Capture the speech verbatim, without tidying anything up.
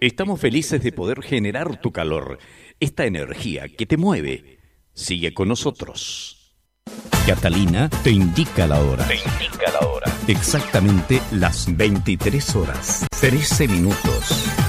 Estamos felices de poder generar tu calor, esta energía que te mueve. Sigue con nosotros. Catalina te indica la hora. Te indica la hora. Exactamente las veintitrés horas, trece minutos.